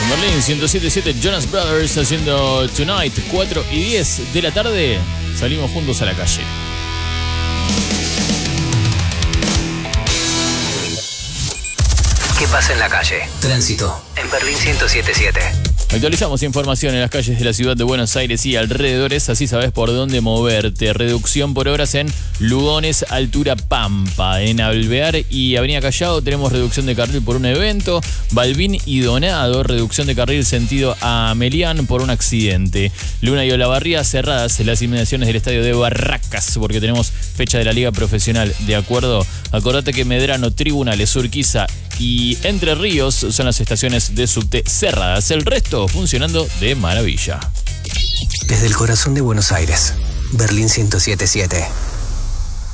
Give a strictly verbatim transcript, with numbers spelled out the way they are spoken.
Berlín ciento siete punto siete, Jonas Brothers haciendo Tonight, cuatro y diez de la tarde. Salimos juntos a la calle. ¿Qué pasa en la calle? Tránsito en Berlín ciento siete punto siete. Actualizamos información en las calles de la ciudad de Buenos Aires y alrededores, así sabes por dónde moverte. Reducción por horas en Lugones, altura Pampa. En Alvear y Avenida Callao tenemos reducción de carril por un evento. Balbín y Donado, reducción de carril sentido a Melián por un accidente. Luna y Olavarría cerradas en las inmediaciones del estadio de Barracas porque tenemos fecha de la Liga Profesional. ¿De acuerdo? Acordate que Medrano, Tribunales, Urquiza y Entre Ríos son las estaciones de subte cerradas. El resto funcionando de maravilla. Desde el corazón de Buenos Aires, Berlín ciento siete punto siete.